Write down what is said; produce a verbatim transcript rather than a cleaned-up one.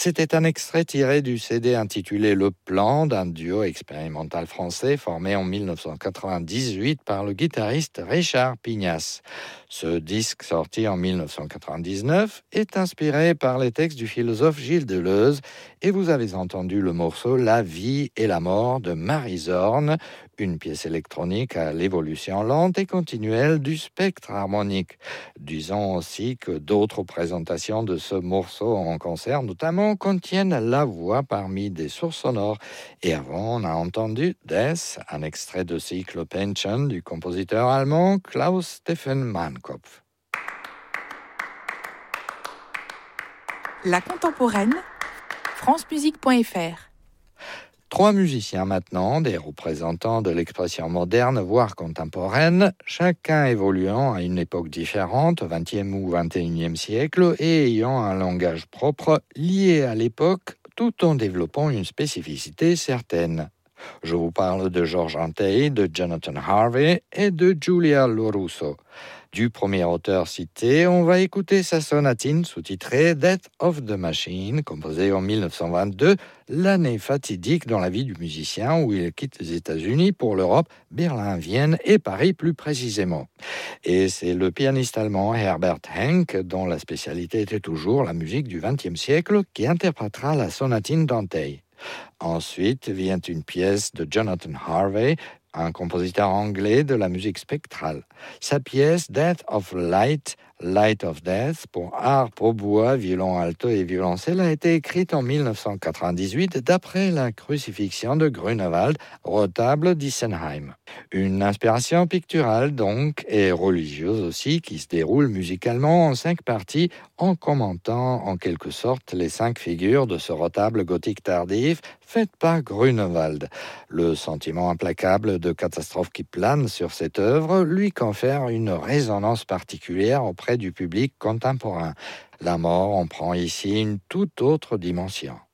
C'était un extrait tiré du C D intitulé Le Plan d'un duo expérimental français formé en dix-neuf cent quatre-vingt-dix-huit par le guitariste Richard Pignas. Ce disque, sorti en dix-neuf cent quatre-vingt-dix-neuf, est inspiré par les textes du philosophe Gilles Deleuze et vous avez entendu le morceau La vie et la mort de Marie Zorn, une pièce électronique à l'évolution lente et continuelle du spectre harmonique. Disons aussi que d'autres présentations de ce morceau en concert, notamment, contiennent la voix parmi des sources sonores. Et avant, on a entendu Death, un extrait de cycle Pension du compositeur allemand Klaus-Stephen Mannkopf. La contemporaine, francemusique point f r. Trois musiciens maintenant, des représentants de l'expression moderne, voire contemporaine, chacun évoluant à une époque différente, au vingtième ou vingt et unième siècle, et ayant un langage propre lié à l'époque, tout en développant une spécificité certaine. Je vous parle de George Antheil, de Jonathan Harvey et de Giulia Lorusso. Du premier auteur cité, on va écouter sa sonatine sous-titrée Death of the Machine, composée en dix-neuf cent vingt-deux, l'année fatidique dans la vie du musicien où il quitte les États-Unis pour l'Europe, Berlin, Vienne et Paris plus précisément. Et c'est le pianiste allemand Herbert Henck, dont la spécialité était toujours la musique du vingtième siècle, qui interprétera la sonatine d'Antheil. Ensuite vient une pièce de Jonathan Harvey, un compositeur anglais de la musique spectrale. Sa pièce Death of Light, Light of Death, pour harpe, hautbois, violon alto et violoncelle, a été écrite en dix-neuf cent quatre-vingt-dix-huit d'après la crucifixion de Grunewald, retable d'Issenheim. Une inspiration picturale donc, et religieuse aussi, qui se déroule musicalement en cinq parties, en commentant en quelque sorte les cinq figures de ce retable gothique tardif fait par Grunewald. Le sentiment implacable de catastrophe qui plane sur cette œuvre lui confère une résonance particulière auprès du public contemporain. La mort en prend ici une toute autre dimension.